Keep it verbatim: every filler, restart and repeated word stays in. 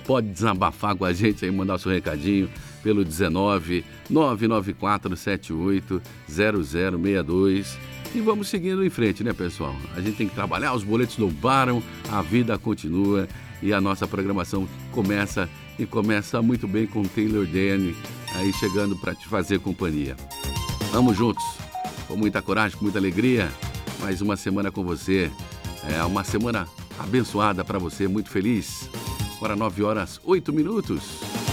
pode desabafar com a gente aí, mandar o seu recadinho pelo dezenove, nove nove quatro sete oito, zero zero seis dois. E vamos seguindo em frente, né, pessoal? A gente tem que trabalhar, os boletos não param, a vida continua e a nossa programação começa e começa muito bem com Taylor Dayne aí chegando para te fazer companhia. Vamos juntos, com muita coragem, com muita alegria, mais uma semana com você. É uma semana abençoada para você, muito feliz. Agora nove horas, oito minutos.